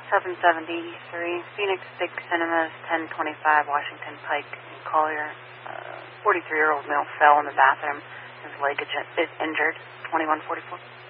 773 Phoenix Big Cinemas, 1025 Washington Pike in Collier. 43-year-old male fell in the bathroom. His leg is injured. 2144.